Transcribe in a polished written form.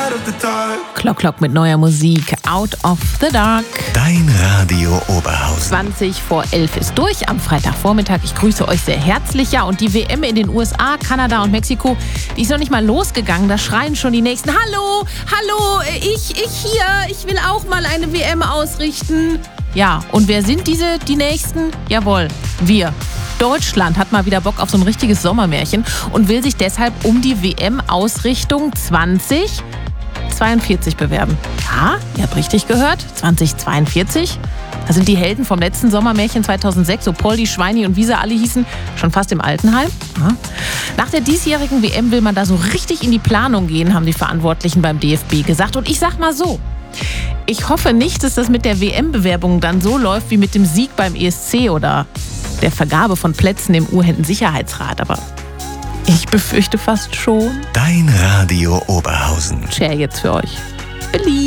Klock mit neuer Musik. Out of the Dark. Dein Radio Oberhausen. 11:20 ist durch am Freitagvormittag. Ich grüße euch sehr herzlich. Ja, und die WM in den USA, Kanada und Mexiko, die ist noch nicht mal losgegangen. Da schreien schon die Nächsten. Hallo, ich hier. Ich will auch mal eine WM ausrichten. Ja, und wer sind die Nächsten? Jawohl, wir. Deutschland hat mal wieder Bock auf so ein richtiges Sommermärchen und will sich deshalb um die WM-Ausrichtung 2042 bewerben. Ja, ihr habt richtig gehört, 2042. Da sind die Helden vom letzten Sommermärchen 2006, so Poldi, Schweini und wie sie alle hießen, schon fast im Altenheim. Ja. Nach der diesjährigen WM will man da so richtig in die Planung gehen, haben die Verantwortlichen beim DFB gesagt. Und ich sag mal so, ich hoffe nicht, dass das mit der WM-Bewerbung dann so läuft wie mit dem Sieg beim ESC oder der Vergabe von Plätzen im U-Händen-Sicherheitsrat, aber ich befürchte fast schon. Dein Radio Oberhausen. Share jetzt für euch. Beliebt.